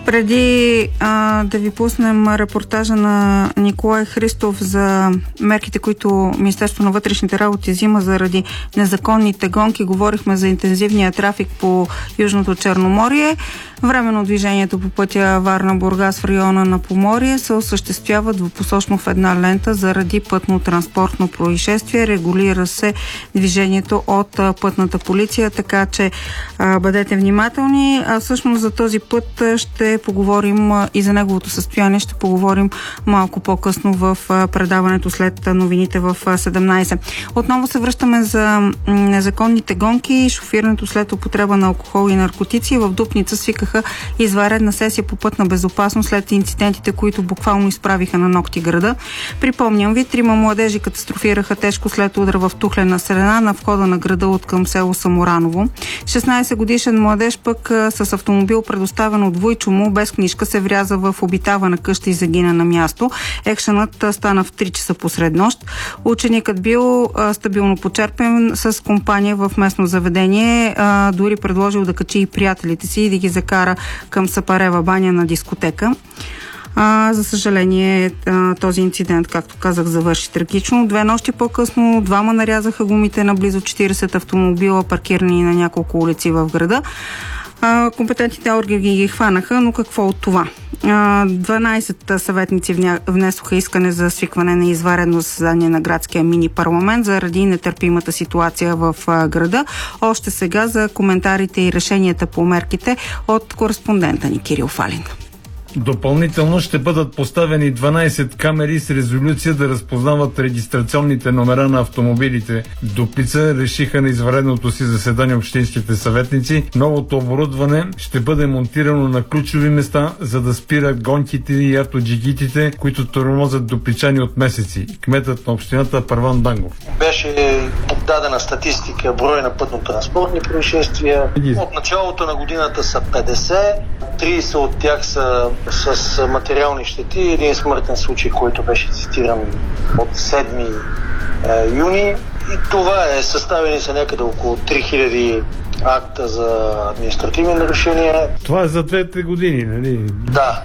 Преди да ви пуснем репортажа на Николай Христов за мерките, които Министерството на вътрешните работи взима заради незаконните гонки, говорихме за интензивния трафик по Южното Черноморие. Временно движението по пътя Варна-Бургас в района на Поморие се осъществява двупосочно в една лента заради пътно-транспортно происшествие. Регулира се движението от пътната полиция, така че бъдете внимателни. А всъщност за този път ще поговорим и за неговото състояние. Ще поговорим малко по-късно в предаването след новините в 17. Отново се връщаме за незаконните гонки и шофирането след употреба на алкохол и наркотици. В Дупница свикаха извънредна сесия по пътна безопасност след инцидентите, които буквално изправиха на нокти града. Припомням ви, 3 младежи катастрофираха тежко след удар в тухлена срена на входа на града от към село Самораново. 16-годишен младеж пък с автомобил, предоставен от вуйчо му, без книжка, се вряза в обитавана къща и загина на място. Екшенът стана в 3 часа посред нощ. Ученикът бил стабилно почерпен с компания в местно заведение. Дори предложил да качи и приятелите си и да ги закара към Сапарева баня на дискотека. За съжаление, този инцидент, както казах, завърши трагично. 2 нощи по-късно 2 нарязаха гумите на близо 40 автомобила, паркирани на няколко улици в града. Компетентните органи ги хванаха, но какво от това? 12 съветници внесоха искане за свикване на извънредно заседание на градския мини парламент заради нетърпимата ситуация в града. Още сега за коментарите и решенията по мерките от кореспондента ни Кирил Фалин. Допълнително ще бъдат поставени 12 камери с резолюция да разпознават регистрационните номера на автомобилите. В Дупница решиха на извънредното си заседание общинските съветници. Новото оборудване ще бъде монтирано на ключови места, за да спира гонките и автоджигитите, които тормозят дупничани от месеци. Кметът на общината Първан Дангов. Беше дадена статистика брой на пътно-транспортни происшествия. От началото на годината са 50, 30 от тях са с материални щети, един смъртен случай, който беше цитиран от 7 юни. И това е, съставени са някъде около 3000 акта за административни нарушения. Това е за 2 години, нали? Да.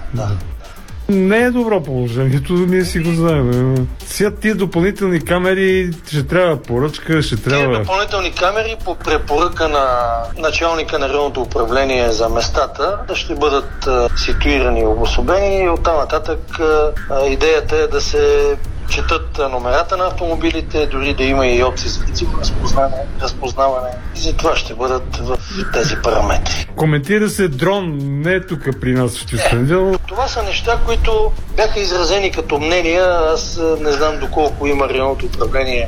Не е добро положението, ние си го знаем. Сега тия допълнителни камери ще трябва поръчка, Тия допълнителни камери по препоръка на началника на районното управление за местата ще бъдат ситуирани и обособени и оттам нататък идеята е да се четат номерата на автомобилите, дори да има и опции за лицево разпознаване. И за това ще бъдат в тези параметри. Коментира се дрон, не е тук при нас в Кюстендил. Това са неща, които бяха изразени като мнения. Аз не знам доколко има районното управление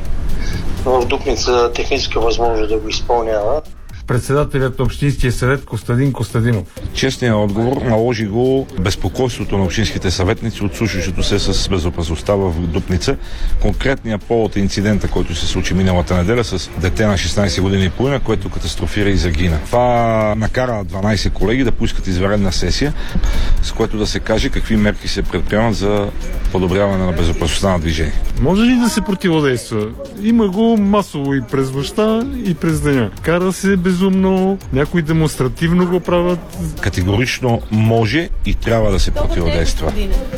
в Дупница техническа възможност да го изпълнява. Председателят на Общинския съвет Костадин Костадинов. Честният отговор наложи го безпокойството на общинските съветници от случващото се с безопасността в Дупница. Конкретният повод е инцидента, който се случи миналата неделя с дете на 16 години и половина, което катастрофира и загина. Това накара 12 колеги да поискат извънредна сесия, с което да се каже какви мерки се предприемат за подобряване на безопасността на движение. Може ли да се противодейства? Има го масово и през нощта, и през деня. Кара се безумно, някои демонстративно го правят. Категорично може и трябва да се противодейства.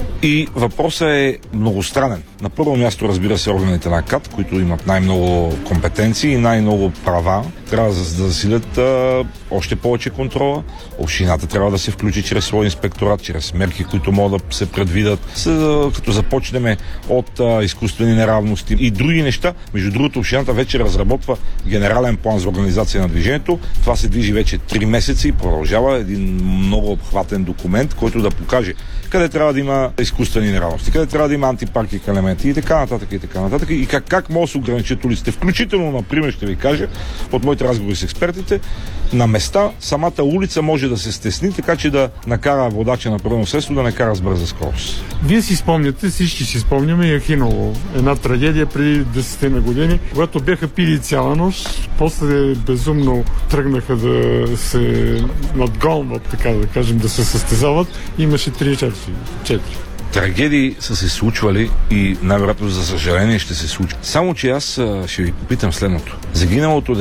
И въпросът е многостранен. На първо място, разбира се, органите на КАТ, които имат най-много компетенции и най-много права, трябва да засилят още повече контрола. Общината трябва да се включи чрез свой инспекторат, чрез мерки, които могат да се предвидят, като започнем от изкуствени неравности и други неща. Между другото, общината вече разработва генерален план за организация на движението. Това се движи вече 3 месеца и продължава един много обхватен документ, който да покаже къде трябва да има изкуствени неравности, къде трябва да има антипаркинг елементи и така нататък. И как може да се ограничат улиците. Включително, например, ще ви кажа, от моите разговори с експертите, на места самата улица може да се стесни, така че да накара водача на превозно средство да не кара с бърза скорост. Вие си спомняте, всички си спомняме Яхиново. Една трагедия преди 10 на години, когато бяха пили цяла нощ, после безумно тръгнаха да се надгонват, така да кажем, да се състезават. Имаше 3-4. Трагедии са се случвали и най-вероятно за съжаление ще се случат. Само че аз ще ви попитам следното. Загиналото